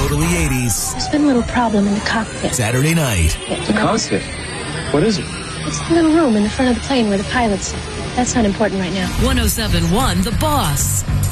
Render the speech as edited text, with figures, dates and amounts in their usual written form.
Totally 80s. There's been a little problem in the cockpit. Saturday night. The cockpit? What is it? It's the little room in the front of the plane where the pilots sit. That's not important right now. 107.1 The Boss.